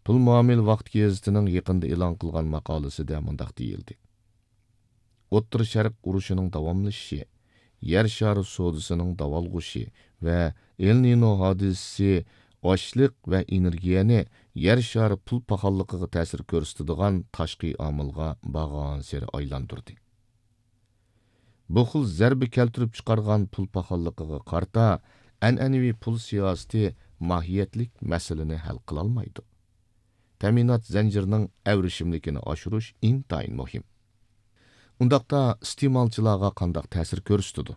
Pul muamil vaqt gezitining yaqında e'lon qilgan maqolasida mundaq deyildi. O'rta Sharq urushining davomlashishi, yer shari sodisining davolg'ushi va El Nino hodisasi ochliq va energiyani yer shari pul paxalliqiga ta'sir ko'rsatadigan tashqi omilga bag'on sari aylantirdi. Bu xil zarba keltirib chiqargan pul paxalliqiga qarta an'anaviy pul siyosati mohiyatlik masalani hal qila olmaydi. Ta'minot zanjirining avrishimligini oshirish intayin muhim. Undaqda iste'molchilarga qandaq ta'sir ko'rsatadi?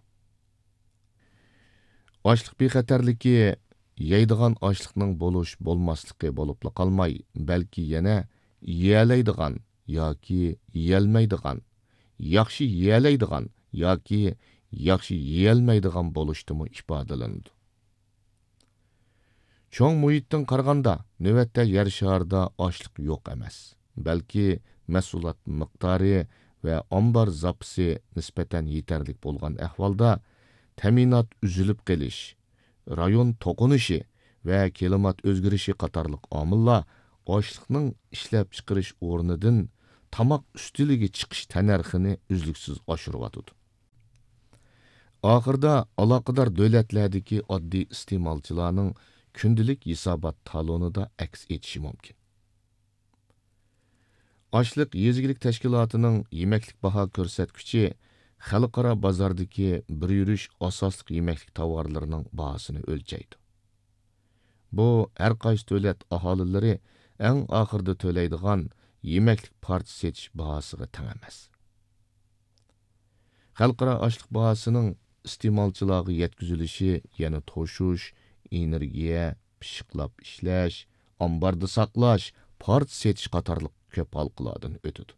Ochliq bexatarligi yeydigan ochliqning bo'lish bo'lmasligi bo'lib qolmay, balki yana yeyalaydigan yoki yeyolmaydigan, yaxshi yeyalaydigan yoki yaxshi yeyolmaydigan bo'lishdimi ifodalanadi. Cho'ng muhitdan qaraganda, navbatda yer sharida ochliq yo'q emas, balki mahsulot miqdori va ombar zapisi nisbatan yetarli bo'lgan ahvolda ta'minot uzilib qelish, rayon to'qinishi va klimat o'zgarishi qatorliq omillar ochliqning ishlab chiqarish o'rnidan tamoq ustiliga chiqish tanarxini uzluksiz oshiryotdi. Oxirida aloqador davlatlardagi oddiy iste'molchilarning kundalik hisobot talonida aks etishi mumkin. Ochliq yezgilik tashkilotining yemaklik baho ko'rsatkichi xalqaro bozordagi bir yurish asosli yemaklik tovarlarining bahosini o'lchaydi. Bu har qaysi davlat aholilari eng oxirida to'laydigan yemaklik partisi setish bahosiga teng emas. Xalqaro ochliq bahosining iste'molchilarga yetkazilishi yana to'shish, energiya, pishiqlab ishlash, ombarda saqlash, partisi setish qatorliq ko'p halqalardan o'tadi.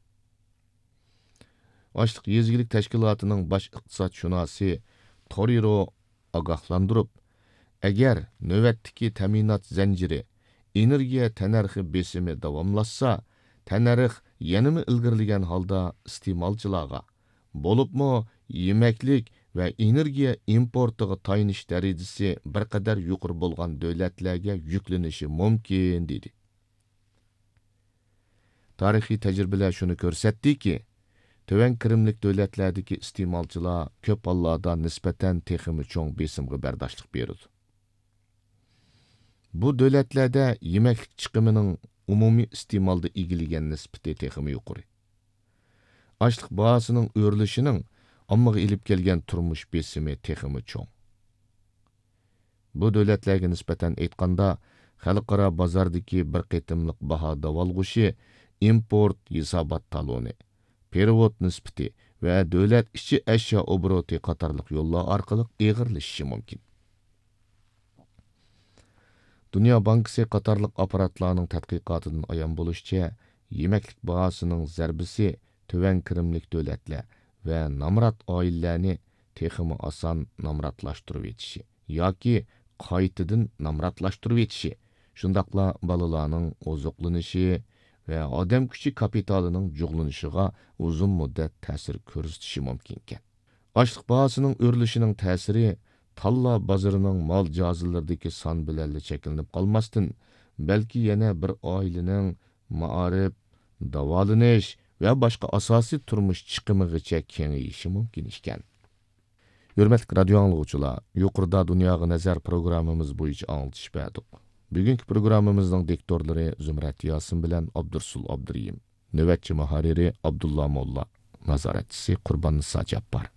Ochliq yezgilik tashkilotining bosh iqtisodshunosi Toriro ogohlantirib, agar navbatdagi ta'minot zanjiri energiya tanarxi besimi davomlashsa, tanarx yanada ilgirlagan holda iste'molchilarga, bo'libmi yemaklik va energiya importiga tayinish darajasi bir qadar yuqori bo'lgan davlatlarga yuklanishi mumkin dedi. Tarixiy tajribalar shuni ko'rsatdiki, töven kirimlik davlatlardagi iste'molchilar ko'p hollarda nisbatan texmi cho'ng besimga bardoshlik beradi. Bu davlatlarda yemaklik chiqimining umumiy iste'molda egilagan nisbati texmi yuqori. Ochliq bahosining o'rlishining ommaga ilib kelgan turmush besimi texmi cho'ng. Bu davlatlarga nisbatan aytganda, xalqaro bozordagi bir qitimliq baho davolg'ushi, import hisobot taloni, perevod nisbati va davlat ichi ashyo obroti qatorliq yo'llar orqali eg'irlashishi mumkin. Dunyo bankisi qatorliq apparatlarning tadqiqotidan ayon bo'lishicha, yemaklik bahosining zarbisi töven kirimlik davlatlar va namrat oilalarni texmi oson namratlashtirib etishi yoki qaytadan namratlashtirib etishi, shundaqla balalarning ozuqlanishi va odam kuchi kapitalining jug'lanishiga uzun muddat ta'sir ko'rsatishi mumkin ekan. Ochliq bahosining o'rlishining ta'siri talla bozorining mol jozilaridagi son bilan cheklanib qolmasdan, balki yana bir oilaning ma'arif, davolanish va boshqa asosiy turmush chiqimigacha kengayishi mumkin ekan. Hurmatli radio anglovchilar, yuqorida dunyoga nazar programmamiz bo'yicha anglatish berdik. Bugungi programmamizning diktorlari Zumrat Yosin bilan Abdursul Abduriyim, navbatchi muharriri Abdullah Molla, nazoratchisi Qurbon Nisa Jabbor.